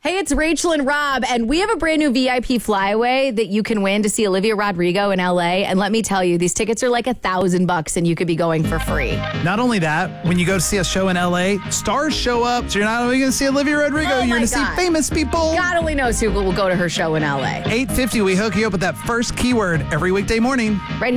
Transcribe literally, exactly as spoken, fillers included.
Hey, it's Rachel and Rob, and we have a brand new V I P flyaway that you can win to see Olivia Rodrigo in L A. And let me tell you, these tickets are like a thousand bucks, and you could be going for free. Not only that, when you go to see a show in L A, stars show up. So you're not only going to see Olivia Rodrigo, Oh you're my going to see God. famous people. God only knows who will go to her show in L A. eight fifty, we hook you up with that first keyword every weekday morning. Right here.